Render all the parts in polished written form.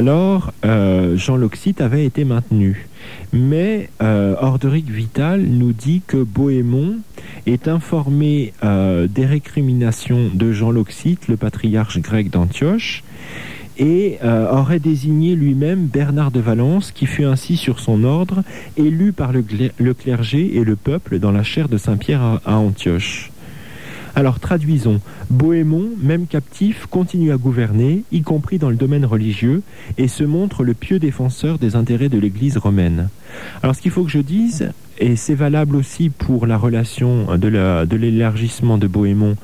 Alors, Jean Loxite avait été maintenu. Mais Orderic Vital nous dit que Bohémond est informé des récriminations de Jean Loxite, le patriarche grec d'Antioche, et aurait désigné lui-même Bernard de Valence, qui fut ainsi sur son ordre élu par le clergé et le peuple dans la chaire de Saint-Pierre à Antioche. Alors traduisons, Bohémond, même captif, continue à gouverner, y compris dans le domaine religieux, et se montre le pieux défenseur des intérêts de l'Église romaine. Alors ce qu'il faut que je dise, et c'est valable aussi pour la relation de l'élargissement de Bohémond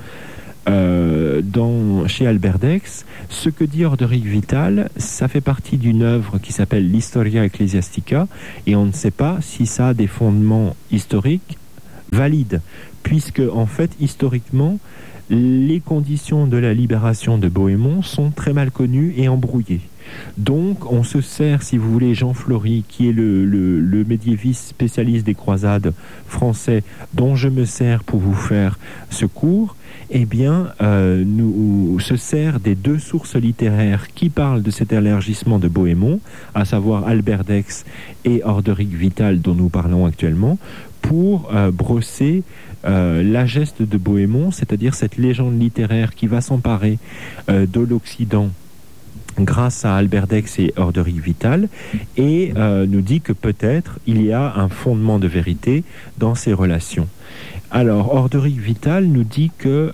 chez Albert d'Aix, ce que dit Orderic Vital, ça fait partie d'une œuvre qui s'appelle l'Historia Ecclesiastica, et on ne sait pas si ça a des fondements historiques valides, puisque en fait historiquement les conditions de la libération de Bohémond sont très mal connues et embrouillées. Donc on se sert, si vous voulez, Jean Flory, qui est le médiéviste spécialiste des croisades français, dont je me sers pour vous faire ce cours, eh bien, nous se sert des deux sources littéraires qui parlent de cet élargissement de Bohémond, à savoir Albert d'Aix et Orderic Vital, dont nous parlons actuellement, pour brosser la geste de Bohémond, c'est-à-dire cette légende littéraire qui va s'emparer de l'Occident grâce à Albert d'Aix et Orderic Vital, et nous dit que peut-être il y a un fondement de vérité dans ces relations. Alors, Orderic Vital nous dit que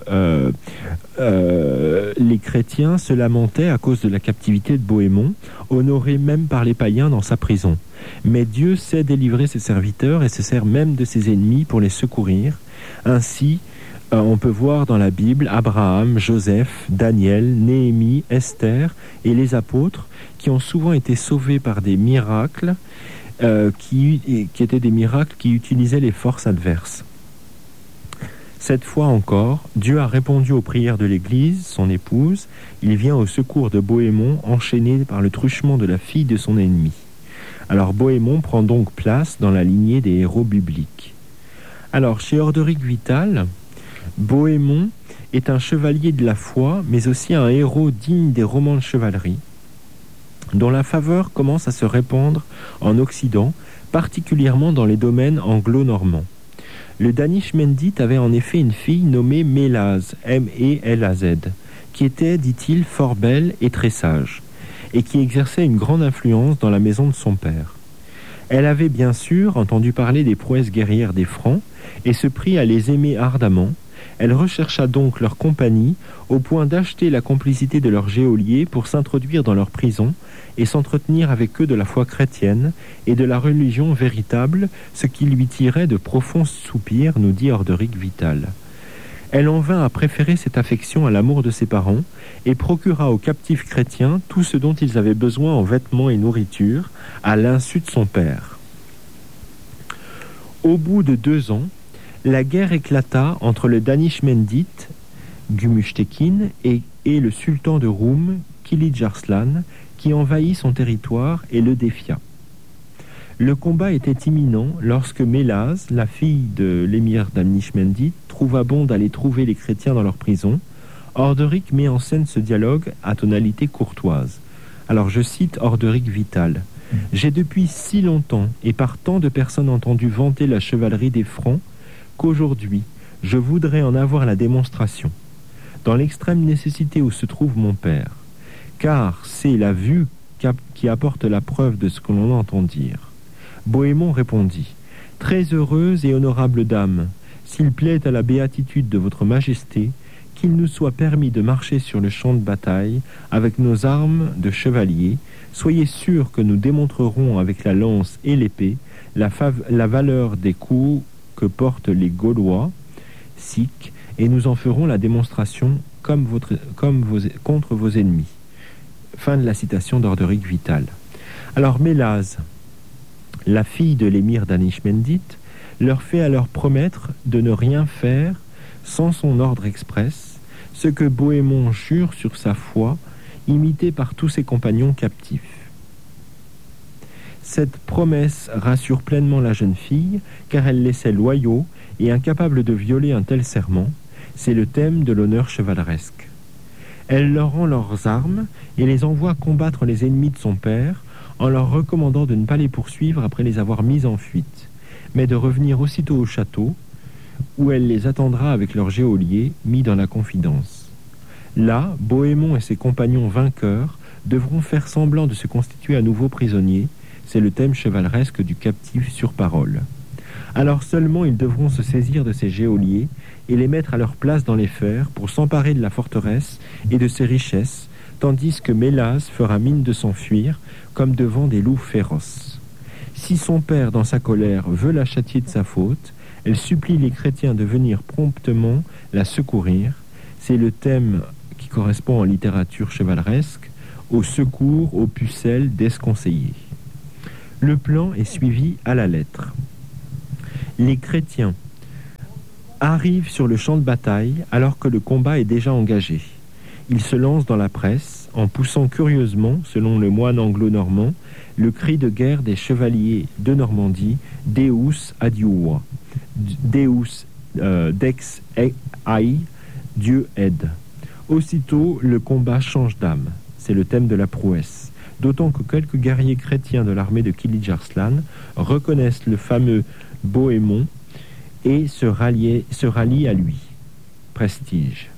les chrétiens se lamentaient à cause de la captivité de Bohémond, honoré même par les païens dans sa prison. Mais Dieu sait délivrer ses serviteurs et se sert même de ses ennemis pour les secourir. Ainsi, on peut voir dans la Bible Abraham, Joseph, Daniel, Néhémie, Esther et les apôtres qui ont souvent été sauvés par des miracles qui étaient des miracles qui utilisaient les forces adverses. Cette fois encore, Dieu a répondu aux prières de l'Église, son épouse. Il vient au secours de Bohémond, enchaîné par le truchement de la fille de son ennemi. Alors Bohémond prend donc place dans la lignée des héros bibliques. Alors, chez Orderic Vital, Bohémond est un chevalier de la foi, mais aussi un héros digne des romans de chevalerie, dont la faveur commence à se répandre en Occident, particulièrement dans les domaines anglo-normands. Le Danish Mendit avait en effet une fille nommée Mélaz, M-E-L-A-Z, qui était, dit-il, fort belle et très sage, et qui exerçait une grande influence dans la maison de son père. Elle avait bien sûr entendu parler des prouesses guerrières des Francs, et se prit à les aimer ardemment. Elle rechercha donc leur compagnie, au point d'acheter la complicité de leurs geôliers pour s'introduire dans leur prison et s'entretenir avec eux de la foi chrétienne et de la religion véritable, ce qui lui tirait de profonds soupirs, nous dit Orderic Vital. Elle en vint à préférer cette affection à l'amour de ses parents et procura aux captifs chrétiens tout ce dont ils avaient besoin en vêtements et nourriture, à l'insu de son père. Au bout de 2 ans, la guerre éclata entre le Danish Mendit, Gumushtekin, et le sultan de Roum, Kilij Arslan, qui envahit son territoire et le défia. Le combat était imminent lorsque Mélaz, la fille de l'émir Danish Mendit, trouva bon d'aller trouver les chrétiens dans leur prison. Orderic met en scène ce dialogue à tonalité courtoise. Alors je cite Orderic Vital. « J'ai depuis si longtemps et par tant de personnes entendu vanter la chevalerie des Francs qu'aujourd'hui, je voudrais en avoir la démonstration, dans l'extrême nécessité où se trouve mon père, car c'est la vue qui apporte la preuve de ce que l'on entend dire. » Bohémond répondit, « Très heureuse et honorable dame, s'il plaît à la béatitude de votre majesté, qu'il nous soit permis de marcher sur le champ de bataille avec nos armes de chevalier, soyez sûrs que nous démontrerons avec la lance et l'épée la valeur des coups que portent les Gaulois, Sikhs, et nous en ferons la démonstration contre vos ennemis. » Fin de la citation d'Orderic Vital. Alors Mélaz, la fille de l'émir Danish Mendit, leur fait alors promettre de ne rien faire sans son ordre express, ce que Bohémond jure sur sa foi, imité par tous ses compagnons captifs. Cette promesse rassure pleinement la jeune fille, car elle laissait loyaux et incapable de violer un tel serment. C'est le thème de l'honneur chevaleresque. Elle leur rend leurs armes et les envoie combattre les ennemis de son père en leur recommandant de ne pas les poursuivre après les avoir mis en fuite, mais de revenir aussitôt au château, où elle les attendra avec leur geôlier mis dans la confidence. Là, Bohémond et ses compagnons vainqueurs devront faire semblant de se constituer à nouveau prisonniers, c'est le thème chevaleresque du captif sur parole. Alors seulement ils devront se saisir de ces geôliers et les mettre à leur place dans les fers pour s'emparer de la forteresse et de ses richesses, tandis que Mélase fera mine de s'enfuir comme devant des loups féroces. Si son père, dans sa colère, veut la châtier de sa faute, elle supplie les chrétiens de venir promptement la secourir. C'est le thème qui correspond en littérature chevaleresque au secours aux pucelles desconseillées. Le plan est suivi à la lettre. Les chrétiens arrivent sur le champ de bataille alors que le combat est déjà engagé. Ils se lancent dans la presse en poussant curieusement, selon le moine anglo-normand, le cri de guerre des chevaliers de Normandie, Deus adiuva, Deus dex ai, Dieu aide. Aussitôt, le combat change d'âme. C'est le thème de la prouesse. D'autant que quelques guerriers chrétiens de l'armée de Kilij Arslan reconnaissent le fameux Bohémond et se rallient à lui. Prestige.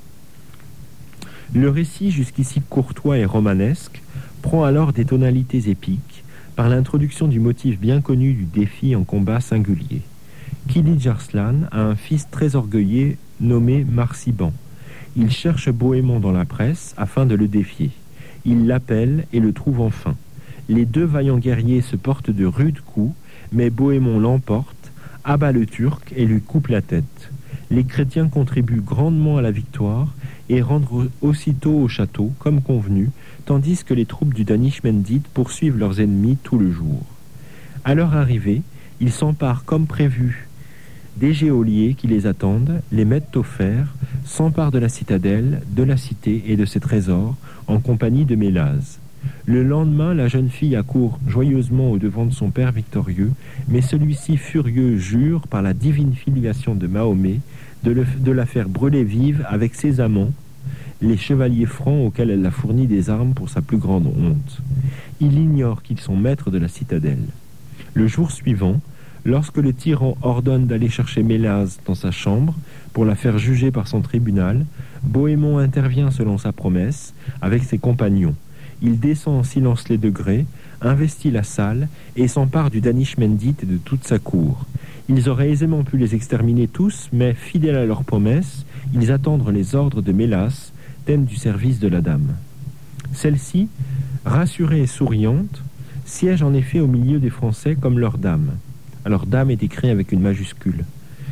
Le récit, jusqu'ici courtois et romanesque, prend alors des tonalités épiques par l'introduction du motif bien connu du défi en combat singulier. Kilij Arslan a un fils très orgueilleux nommé Marsiban. Il cherche Bohémond dans la presse afin de le défier. Il l'appelle et le trouve enfin. Les deux vaillants guerriers se portent de rudes coups, mais Bohémond l'emporte, abat le Turc et lui coupe la tête. Les chrétiens contribuent grandement à la victoire et rentrent aussitôt au château, comme convenu, tandis que les troupes du Danishmendid poursuivent leurs ennemis tout le jour. À leur arrivée, ils s'emparent comme prévu des geôliers qui les attendent, les mettent au fer, s'emparent de la citadelle, de la cité et de ses trésors, en compagnie de Mélase. Le lendemain, la jeune fille accourt joyeusement au-devant de son père victorieux, mais celui-ci, furieux, jure, par la divine filiation de Mahomet, de la faire brûler vive avec ses amants, les chevaliers francs auxquels elle a fourni des armes pour sa plus grande honte. Il ignore qu'ils sont maîtres de la citadelle. Le jour suivant, lorsque le tyran ordonne d'aller chercher Mélase dans sa chambre pour la faire juger par son tribunal, Bohémond intervient selon sa promesse avec ses compagnons. Il descend en silence les degrés, investit la salle et s'empare du Danishmendid et de toute sa cour. Ils auraient aisément pu les exterminer tous, mais fidèles à leur promesse, ils attendent les ordres de Mélase, thème du service de la dame. Celle-ci, rassurée et souriante, siège en effet au milieu des Français comme leur dame. Alors dame est écrit avec une majuscule.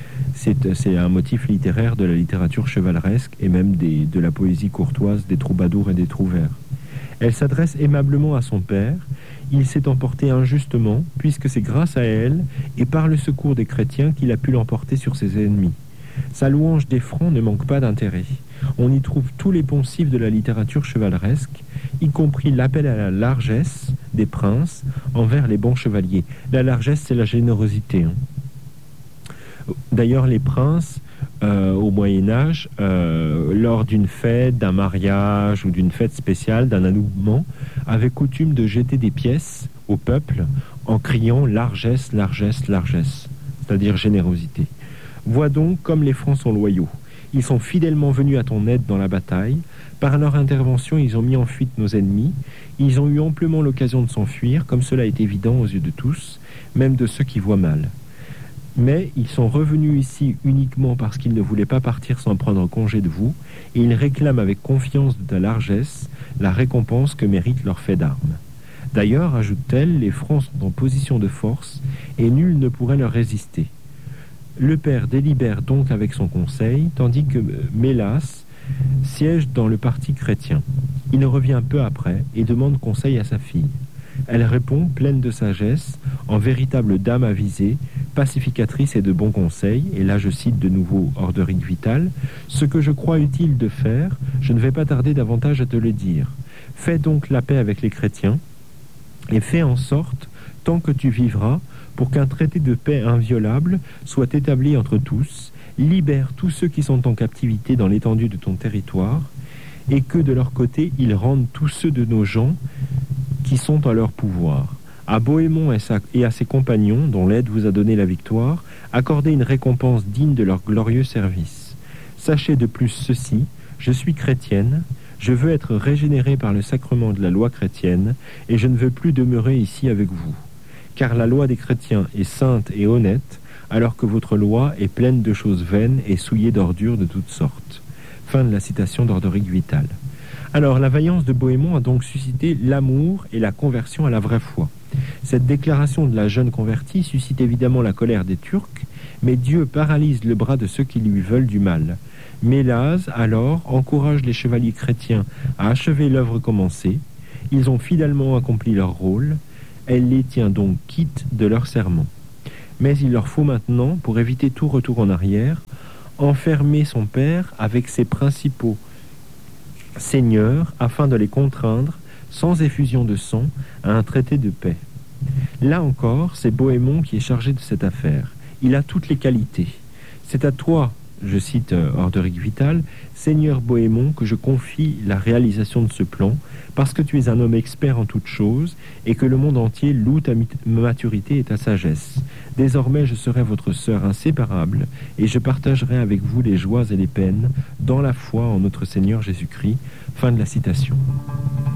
C'est un motif littéraire de la littérature chevaleresque et même de la poésie courtoise des troubadours et des trouvères. Elle s'adresse aimablement à son père. Il s'est emporté injustement, puisque c'est grâce à elle et par le secours des chrétiens qu'il a pu l'emporter sur ses ennemis. Sa louange des Francs ne manque pas d'intérêt. On y trouve tous les poncifs de la littérature chevaleresque, y compris l'appel à la largesse des princes envers les bons chevaliers. La largesse, c'est la générosité. D'ailleurs, les princes, au Moyen-Âge, lors d'une fête, d'un mariage ou d'une fête spéciale, d'un anouement, avaient coutume de jeter des pièces au peuple en criant « largesse, largesse, largesse », c'est-à-dire générosité. Vois donc comme les Francs sont loyaux. Ils sont fidèlement venus à ton aide dans la bataille. Par leur intervention, ils ont mis en fuite nos ennemis. Ils ont eu amplement l'occasion de s'enfuir, comme cela est évident aux yeux de tous, même de ceux qui voient mal. Mais ils sont revenus ici uniquement parce qu'ils ne voulaient pas partir sans prendre congé de vous, et ils réclament avec confiance de ta largesse la récompense que mérite leur fait d'armes. D'ailleurs, ajoute-t-elle, les Francs sont en position de force, et nul ne pourrait leur résister. Le père délibère donc avec son conseil, tandis que Mélase siège dans le parti chrétien. Il revient peu après et demande conseil à sa fille. Elle répond, pleine de sagesse, en véritable dame avisée, pacificatrice et de bons conseils, et là je cite de nouveau Orderic Vital, « Ce que je crois utile de faire, je ne vais pas tarder davantage à te le dire. Fais donc la paix avec les chrétiens, et fais en sorte, tant que tu vivras, pour qu'un traité de paix inviolable soit établi entre tous, libère tous ceux qui sont en captivité dans l'étendue de ton territoire, et que de leur côté, ils rendent tous ceux de nos gens qui sont à leur pouvoir. À Bohémond et à ses compagnons, dont l'aide vous a donné la victoire, accordez une récompense digne de leur glorieux service. Sachez de plus ceci, je suis chrétienne, je veux être régénérée par le sacrement de la loi chrétienne, et je ne veux plus demeurer ici avec vous. Car la loi des chrétiens est sainte et honnête, alors que votre loi est pleine de choses vaines et souillée d'ordures de toutes sortes. Fin de la citation d'Ordoric Vital. Alors, la vaillance de Bohémond a donc suscité l'amour et la conversion à la vraie foi. Cette déclaration de la jeune convertie suscite évidemment la colère des Turcs, mais Dieu paralyse le bras de ceux qui lui veulent du mal. Mélase, alors, encourage les chevaliers chrétiens à achever l'œuvre commencée. Ils ont fidèlement accompli leur rôle. Elle les tient donc quittes de leur serment. Mais il leur faut maintenant, pour éviter tout retour en arrière, enfermer son père avec ses principaux seigneurs afin de les contraindre, sans effusion de sang, à un traité de paix. Là encore, c'est Bohémond qui est chargé de cette affaire. Il a toutes les qualités. C'est à toi, je cite Orderic Vital, Seigneur Bohémond, que je confie la réalisation de ce plan, parce que tu es un homme expert en toutes choses, et que le monde entier loue ta maturité et ta sagesse. Désormais, je serai votre sœur inséparable, et je partagerai avec vous les joies et les peines, dans la foi en notre Seigneur Jésus-Christ. Fin de la citation.